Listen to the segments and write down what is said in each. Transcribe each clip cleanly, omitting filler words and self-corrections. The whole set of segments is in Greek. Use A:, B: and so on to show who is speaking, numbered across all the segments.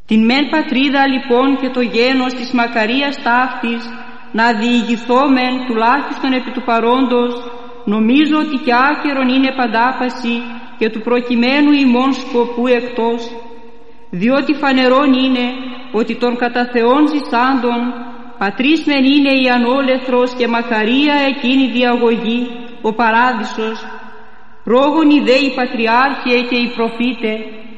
A: Την μεν πατρίδα λοιπόν και το γένος της μακαρίας ταύτης να διηγηθόμεν τουλάχιστον επί του παρόντος, νομίζω ότι κι άκερον είναι παντάπαση και του προκειμένου ημών σκοπού εκτός, διότι φανερόν είναι ότι των κατά Θεόν ζησάντων πατρίς μεν είναι η ανόλεθρος και μακαρία εκείνη διαγωγή, ο παράδεισος, πρόγονοι δε οι πατριάρχοι και οι προφήτε.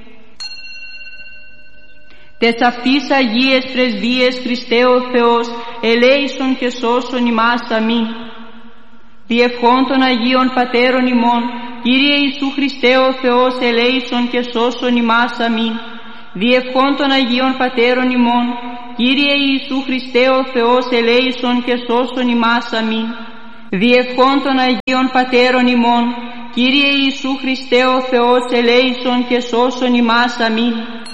A: Τες αυτής Αγίες πρεσβείες Χριστέ ο Θεός ελέησον και σώσον ημάς αμήν. Διευχών των Αγίων Πατέρων ημών, Κύριε Ιησού Χριστέ ο Θεός ελέησον και σώσον ημάς αμήν. Διευχών των Αγίων Πατέρων ημών, Κύριε Ιησού Χριστέ ο Θεός ελέησον και σώσον ημάς αμήν. Διευχών των Αγίων Πατέρων ημών, Κύριε Ιησού Χριστέ ο Θεός ελέησον και σώσον ημάς αμήν.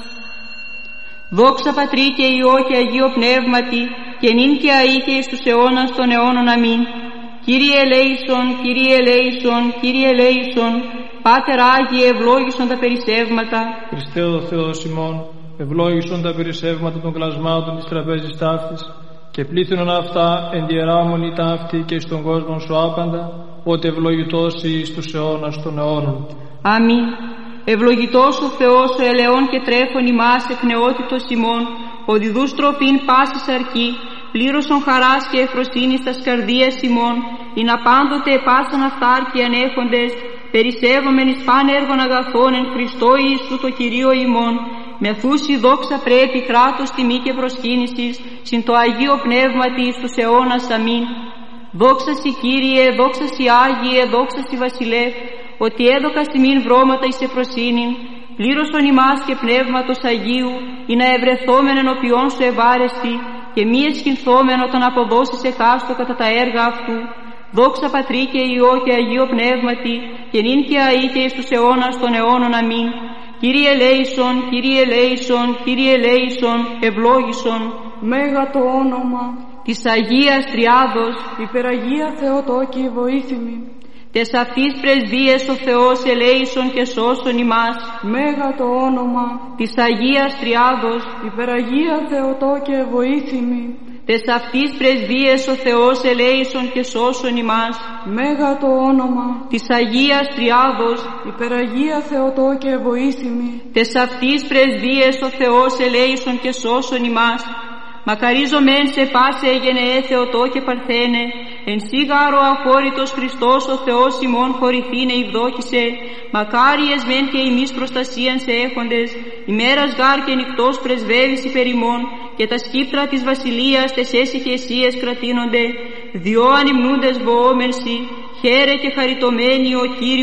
A: Δόξα Πατρί και Υιό και Αγίο Πνεύματι, και νυν και αεί και εις τους αιώνας των αιώνων αμήν. Κύριε ελέησον, Κύριε ελέησον, Κύριε ελέησον, Πάτερ Άγιε ευλόγησον τα περισσεύματα.
B: Χριστέ ο Θεός ημών, ευλόγησον τα περισσεύματα των κλασμάτων της τραπέζης ταύτης, και πλήθυνον αυτά εν διεράμονη ταύτη και στον κόσμο σου άπαντα, ότι ευλογητός εις τους αιώνας των αιώνων.
A: Αμήν. Ευλογητός ο Θεός ο ελαιών και τρέφων ημάς εκ νεότητος ημών, οδηδούς τροφήν πάσης αρκή, πλήρωσον χαράς και ευφροσύνης τας καρδίας ημών, ειν απάντοτε πάσαν αυτάρκη ανέχοντες, περισσεύομεν εις παν έργων αγαθών εν Χριστώ Ιησού το Κυρίο ημών, μεθούση δόξα πρέπει κράτος τιμή και προσκύνησης, συν το Αγίο Πνεύματι εις τους αιώνας αμήν. Δόξα σοι Κύριε, δόξα σοι Άγιε, δόξα σοι Βασιλεύ, ότι έδωκας τιμήν βρώματα εις ευφροσύνην, πλήρωσον ημάς και πνεύματος Αγίου, ή να ευρεθόμεν ενωπιών σου ευάρεστη, και μη εσχυνθόμεν όταν αποδώσεις εκάστο κατά τα έργα αυτού. Δόξα Πατρί και Υιό και Αγίο Πνεύματι, και νυν και αεί και εις τους αιώνας των αιώνων αμήν. Κύριε ελέησον, Κύριε ελέησον, Κύριε ελέησον, ευλόγησον.
C: Μέγα το όνομα
A: της Αγίας Τριάδος,
C: υπεραγία Θεοτόκη βοήθημη.
A: Τες αυτής πρεσβείες ο Θεός ελέησον και σώσον ημάς.
C: Μέγα το όνομα
A: της Αγίας Τριάδος,
C: υπεραγία Θεοτόκη βοήθημη.
A: Τες αυτής πρεσβείες ο Θεός ελέησον και σώσον ημάς.
C: Μέγα το όνομα
A: της Αγίας Τριάδος,
C: υπεραγία Θεοτόκη βοήθημη.
A: Τες αυτής πρεσβείες ο Θεός ελέησον και σώσον ημάς. Μακαρίζομεν σε πάσε γενεέ Θεοτό και Παρθένε, εν σίγαρο αφόρητος Χριστός ο Θεός ημών χωρηθήνε ευδόκησε, μακάριες μεν και ημείς προστασίαν σε έχοντες, ημέρας γάρ και νυχτός πρεσβεύεις υπερ ημών, και τα σκύπτρα της βασιλείας τες έσυχεσίες κρατείνονται, διό ανυμνούντες βοόμενσι, χαίρε και χαριτωμένοι ο Κύριος